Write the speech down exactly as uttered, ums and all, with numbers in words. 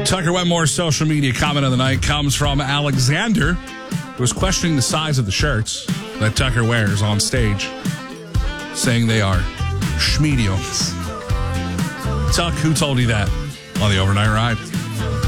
Tucker Wetmore's social media comment of the night comes from Alexander, who was questioning the size of the shirts that Tucker wears on stage, saying they are schmediums. Tuck, who told you that on the overnight ride?